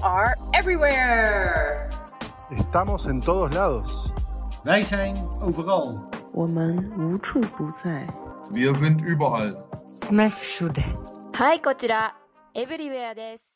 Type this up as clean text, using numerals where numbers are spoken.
are everywhere. Estamos en todos lados. Wij zijn overal. 我们无处不在。 Wir sind überall. Smash Shude. はい、こちらエブリウェアです。